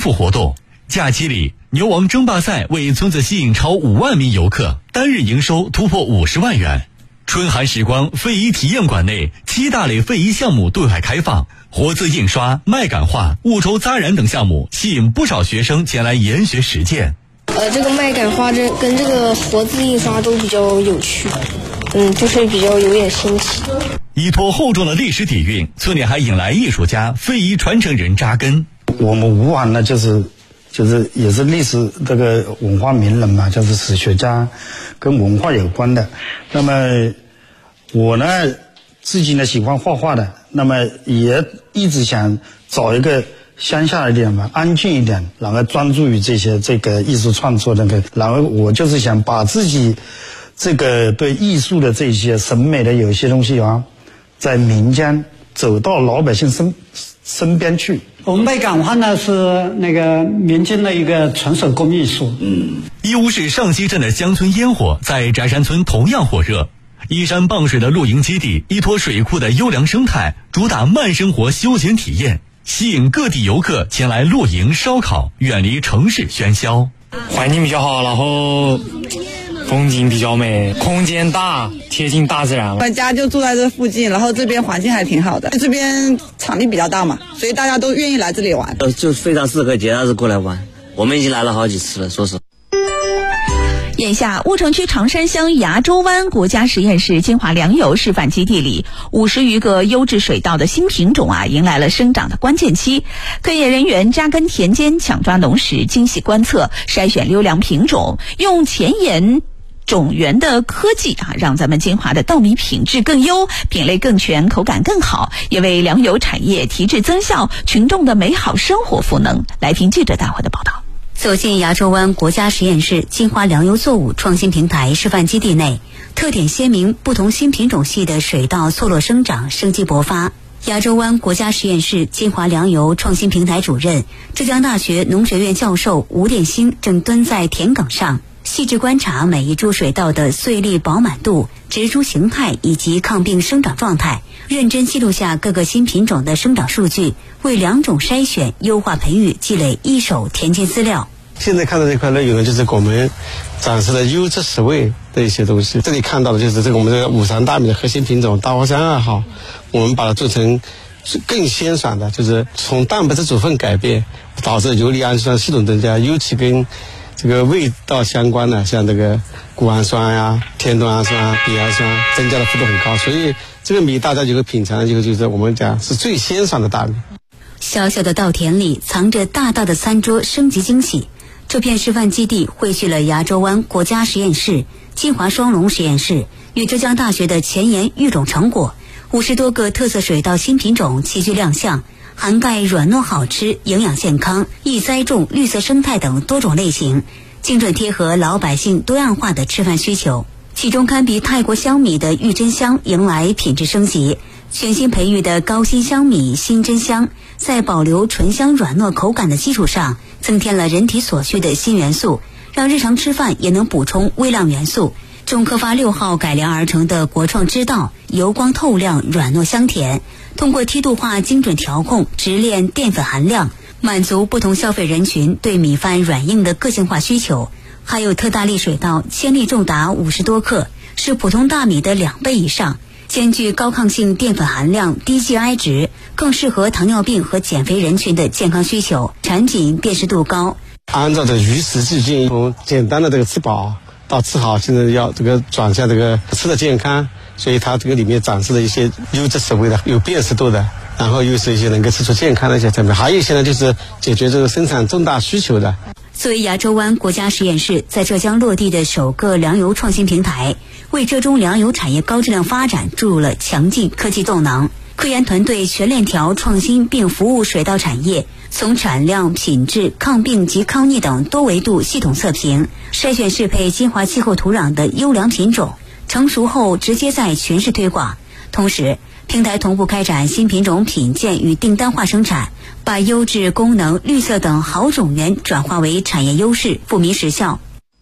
富活动。假期里，牛王争霸赛为村子吸引超5万名游客，单日营收突破50万元。春寒时光非遗体验馆内7大类非遗项目对外开放，活字印刷、麦秆画、物抽扎染等项目吸引不少学生前来研学实践。 这个麦秆画跟这个活字印刷都比较有趣，就是比较有点新奇。 依托厚重的历史底蕴，村里还引来艺术家、非遗传承人扎根。 我们吴王呢，就是也是历史这个文化名人嘛，就是史学家，跟文化有关的。那么我呢自己呢喜欢画画的，那么也一直想找一个乡下一点嘛，安静一点，然后专注于这个艺术创作然后我就是想把自己这个对艺术的这些审美的有些东西啊，在民间走到老百姓身边去。 我们麦秆画呢是那个民间的一个纯手工艺术。 义乌市上溪镇的乡村烟火在翟山村同样火热。依山傍水的露营基地，依托水库的优良生态，主打慢生活休闲体验，吸引各地游客前来露营烧烤，远离城市喧嚣。 环境比较好，然后风景比较美，空间大，贴近大自然。 我家就住在这附近，然后这边环境还挺好的，这边场地比较大嘛，所以大家都愿意来这里玩。 就非常适合节假日过来玩，我们已经来了好几次了，说实话。 眼下，婺城区长山乡崖州湾国家实验室金华粮油示范基地里，50余个优质水稻的新品种迎来了生长的关键期。科研人员扎根田间，抢抓农时，精细观测，筛选优良品种，用前沿种源的科技让咱们金华的稻米品质更优，品类更全，口感更好，也为粮油产业提质增效，群众的美好生活赋能。来听记者带回的报道。 走进崖州湾国家实验室金华粮油作物创新平台示范基地内，特点鲜明，不同新品种系的水稻错落生长，生机勃发。崖州湾国家实验室金华粮油创新平台主任、浙江大学农学院教授吴殿兴正蹲在田埂上，细致观察每一株水稻的穗粒饱满度、植株形态以及抗病生长状态，认真记录下各个新品种的生长数据，为良种筛选、优化培育积累一手田间资料。 现在看到这块内容呢，就是我们展示的优质实味的一些东西。这里看到的就是这个我们这个五常大米的核心品种大花山2号，我们把它做成更鲜爽的，就是从蛋白质组分改变，导致游离氨基酸系统增加，尤其跟这个味道相关的，像这个谷氨酸呀、天冬氨酸、吡氨酸增加的幅度很高，所以这个米大家就会品尝，就是我们讲是最鲜爽的大米。 小小的稻田里藏着大大的餐桌升级惊喜。这片示范基地汇聚了崖州湾国家实验室、金华双龙实验室与浙江大学的前沿育种成果，50多个特色水稻新品种齐聚亮相，涵盖软糯好吃、营养健康、易栽种、绿色生态等多种类型，精准贴合老百姓多样化的吃饭需求。其中堪比泰国香米的玉珍香迎来品质升级，全新培育的高新香米新珍香，在保留醇香软糯口感的基础上，增添了人体所需的新元素，让日常吃饭也能补充微量元素。中科发6号改良而成的国创之道，油光透亮，软糯香甜，通过梯度化精准调控，直链淀粉含量，满足不同消费人群对米饭软硬的个性化需求。还有特大粒水稻，千粒重达50多克，是普通大米的2倍以上，兼具高抗性淀粉含量、低 GI 值，更适合糖尿病和减肥人群的健康需求，产品辨识度高。 按照这与时俱进，从简单的这个吃饱到吃好，现在要这个转向这个吃的健康，所以它这个里面展示的一些优质实惠的、有辨识度的，然后又是一些能够吃出健康的一些产品，还有一些呢就是解决这个生产重大需求的。 作为崖州湾国家实验室在浙江落地的首个粮油创新平台，为浙中粮油产业高质量发展注入了强劲科技动能。科研团队全链条创新并服务水稻产业，从产量、品质、抗病及抗逆等多维度系统测评，筛选适配金华气候土壤的优良品种，成熟后直接在全市推广。同时，平台同步开展新品种品鉴与订单化生产，把优质、功能、绿色等好种源转化为产业优势，富民实效。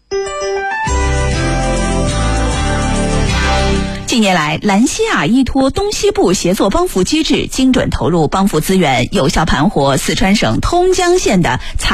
近年来，兰西亚依托东西部协作帮扶机制，精准投入帮扶资源，有效盘活四川省通江县的